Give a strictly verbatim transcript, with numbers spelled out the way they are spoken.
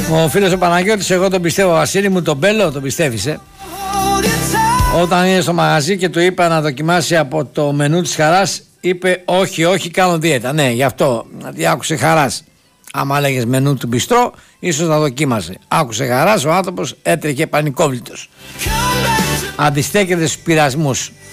Ο φίλος ο Παναγιώτης, εγώ τον πιστεύω. Βασίλη μου, τον Μπέλο, τον πιστεύεις, ε? Όταν είναι στο μαγαζί και του είπα να δοκιμάσει από το μενού της Χαράς, είπε όχι, όχι, κάνω δίαιτα. Ναι, γι' αυτό, γιατί άκουσε Χαράς. Άμα έλεγες μενού του μπιστρό, ίσως να δοκίμασε. Άκουσε Χαράς, ο άνθρωπος έτρεχε πανικόβλητος. Αντιστέκεται στους πειρασμούς.